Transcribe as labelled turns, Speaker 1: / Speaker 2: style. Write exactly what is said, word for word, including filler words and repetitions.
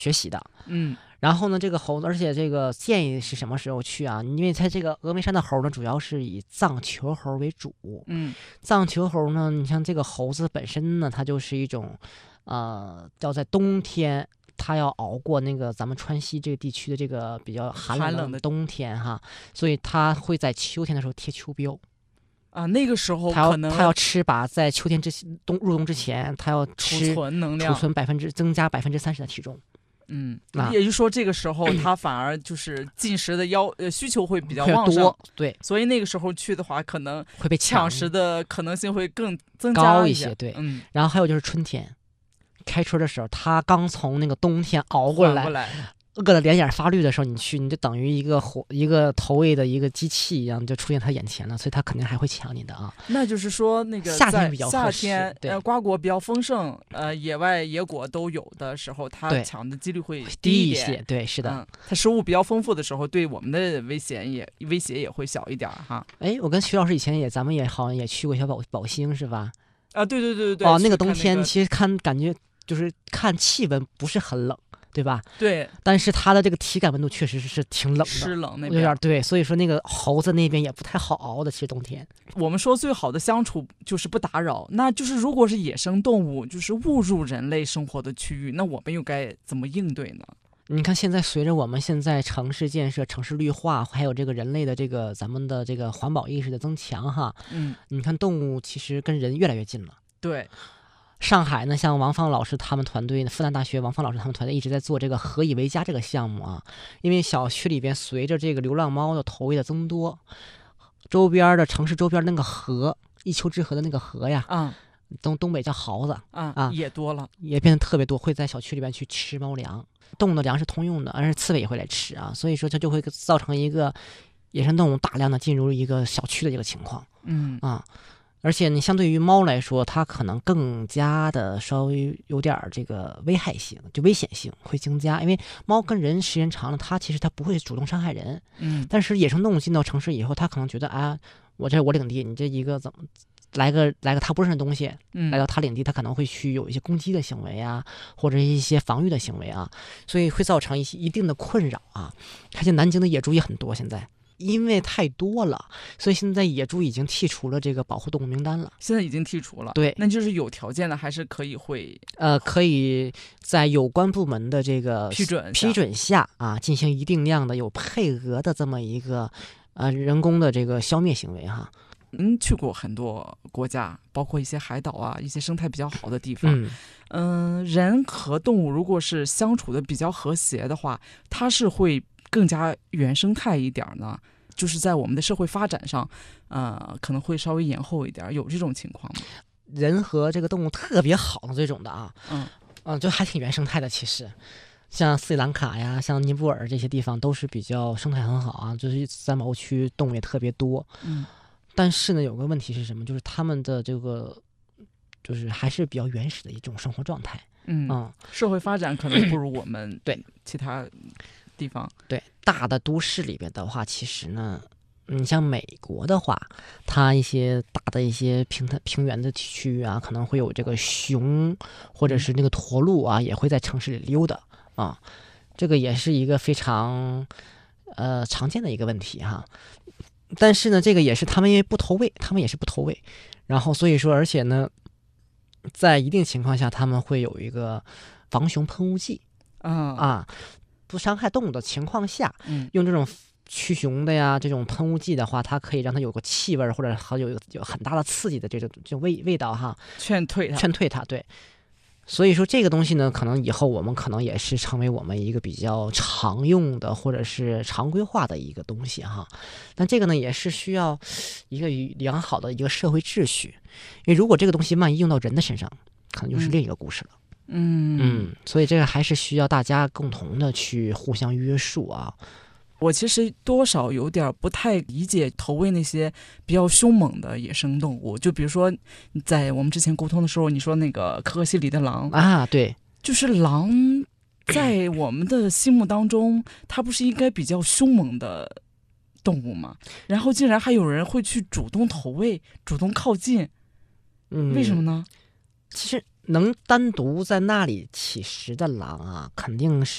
Speaker 1: 学习的。
Speaker 2: 嗯，
Speaker 1: 然后呢，这个猴子，而且这个建议是什么时候去啊？因为它这个峨眉山的猴呢，主要是以藏球猴为主。
Speaker 2: 嗯，
Speaker 1: 藏球猴呢，你像这个猴子本身呢，它就是一种，呃，要在冬天，它要熬过那个咱们川西这个地区的这个比较寒
Speaker 2: 寒冷的
Speaker 1: 冷的冬天哈，所以它会在秋天的时候贴秋膘。
Speaker 2: 啊，那个时候
Speaker 1: 它要
Speaker 2: 可能
Speaker 1: 它要吃把在秋天之前冬入冬之前，它要
Speaker 2: 储
Speaker 1: 吃
Speaker 2: 存能量，
Speaker 1: 储存百分之增加百分之三十的体重。
Speaker 2: 嗯，
Speaker 1: 啊
Speaker 2: 也就是说这个时候它反而就是进食的要呃需求会比较
Speaker 1: 会
Speaker 2: 旺盛
Speaker 1: 多，，对，
Speaker 2: 所以那个时候去的话，可能
Speaker 1: 会被
Speaker 2: 抢食的可能性会更增加一
Speaker 1: 高一些，对。
Speaker 2: 嗯，
Speaker 1: 然后还有就是春天开春的时候，它刚从那个冬天熬过来，
Speaker 2: 缓过来，
Speaker 1: 饿得脸眼发绿的时候，你去你就等于一个火一个投喂的一个机器一样，就出现他眼前了，所以他肯定还会抢你的啊。
Speaker 2: 那就是说那个
Speaker 1: 夏天
Speaker 2: 在夏
Speaker 1: 比较合适
Speaker 2: 天
Speaker 1: 对
Speaker 2: 呃瓜果比较丰盛，呃野外野果都有的时候，它
Speaker 1: 对
Speaker 2: 抢的几率会
Speaker 1: 低
Speaker 2: 一点
Speaker 1: 一些，对，是的。
Speaker 2: 嗯，它食物比较丰富的时候，对我们的危险也威胁也会小一点儿哈。
Speaker 1: 哎，我跟徐老师以前也，咱们也好像也去过小宝宝兴是吧？
Speaker 2: 啊，对对对对对。
Speaker 1: 哦，那
Speaker 2: 去
Speaker 1: 个冬
Speaker 2: 看个
Speaker 1: 天其实看感觉就是看气温不是很冷，对吧？
Speaker 2: 对
Speaker 1: 但是它的这个体感温度确实是挺冷的，
Speaker 2: 湿冷那
Speaker 1: 有点
Speaker 2: 边，
Speaker 1: 对，所以说那个猴子那边也不太好熬的。其实冬天，
Speaker 2: 我们说最好的相处就是不打扰。那就是如果是野生动物，就是误入人类生活的区域，那我们又该怎么应对呢？
Speaker 1: 你看现在随着我们现在城市建设、城市绿化，还有这个人类的这个咱们的这个环保意识的增强哈，
Speaker 2: 嗯，
Speaker 1: 你看动物其实跟人越来越近了。
Speaker 2: 对，
Speaker 1: 上海呢，像王芳老师他们团队，复旦大学王芳老师他们团队一直在做这个何以为家这个项目啊。因为小区里边随着这个流浪猫的投喂的增多，周边的城市周边那个河，一丘之貉的那个河呀，
Speaker 2: 啊
Speaker 1: 东东北叫獁子
Speaker 2: 啊
Speaker 1: 啊
Speaker 2: 也多了，
Speaker 1: 也变得特别多，会在小区里边去吃猫粮。动物的粮是通用的，而且刺猬也会来吃啊，所以说它就会造成一个野生动物大量的进入一个小区的这个情况
Speaker 2: 嗯
Speaker 1: 啊。而且你相对于猫来说，它可能更加的稍微有点这个危害性，就危险性会增加。因为猫跟人时间长了，它其实它不会主动伤害人，
Speaker 2: 嗯，
Speaker 1: 但是野生动物进到城市以后，它可能觉得啊，我这我领地，你这一个怎么来个来个它不认识的东西，
Speaker 2: 嗯
Speaker 1: 来到它领地，它可能会去有一些攻击的行为啊，或者一些防御的行为啊，所以会造成一些一定的困扰啊。而且南京的野猪也很多，现在。因为太多了，所以现在野猪已经剔除了这个保护动物名单了。
Speaker 2: 现在已经剔除了，
Speaker 1: 对，
Speaker 2: 那就是有条件的还是可以会
Speaker 1: 呃，可以在有关部门的这个
Speaker 2: 批准
Speaker 1: 批准下啊，进行一定量的有配额的这么一个呃人工的这个消灭行为哈。
Speaker 2: 嗯，去过很多国家，包括一些海岛啊，一些生态比较好的地方。
Speaker 1: 嗯
Speaker 2: 嗯、呃，人和动物如果是相处的比较和谐的话，它是会更加原生态一点呢。就是在我们的社会发展上，呃，可能会稍微延后一点，有这种情况吗？
Speaker 1: 人和这个动物特别好的这种的啊，
Speaker 2: 嗯
Speaker 1: 嗯、就还挺原生态的。其实，像斯里兰卡呀，像尼泊尔这些地方都是比较生态很好啊，就是三毛区动物也特别多。
Speaker 2: 嗯，
Speaker 1: 但是呢，有个问题是什么？就是他们的这个，就是还是比较原始的一种生活状态。
Speaker 2: 嗯，
Speaker 1: 嗯，
Speaker 2: 社会发展可能不如我们
Speaker 1: 对
Speaker 2: 其他地方。
Speaker 1: 对，大的都市里边的话，其实呢，你像美国的话，它一些大的一些平坦平原的区域啊，可能会有这个熊或者是那个驼鹿啊，也会在城市里溜达啊。这个也是一个非常呃常见的一个问题哈。但是呢，这个也是他们因为不投喂，他们也是不投喂，然后所以说，而且呢，在一定情况下，他们会有一个防熊喷雾剂
Speaker 2: 啊
Speaker 1: 啊，不伤害动物的情况下，
Speaker 2: 嗯
Speaker 1: 用这种驱熊的呀，这种喷雾剂的话，它可以让它有个气味或者好有有很大的刺激的这种这种味味道哈，
Speaker 2: 劝退它。
Speaker 1: 劝退它。对，所以说这个东西呢，可能以后我们可能也是成为我们一个比较常用的或者是常规化的一个东西哈。但这个呢，也是需要一个良好的一个社会秩序，因为如果这个东西万一用到人的身上，可能就是另一个故事了。
Speaker 2: 嗯
Speaker 1: 嗯，所以这个还是需要大家共同的去互相约束啊。
Speaker 2: 我其实多少有点不太理解投喂那些比较凶猛的野生动物，就比如说在我们之前沟通的时候，你说那个可可西里的狼
Speaker 1: 啊，对，
Speaker 2: 就是狼在我们的心目当中，它不是应该比较凶猛的动物吗？然后竟然还有人会去主动投喂、主动靠近，
Speaker 1: 嗯，
Speaker 2: 为什么呢？
Speaker 1: 其实能单独在那里起食的狼啊，肯定是。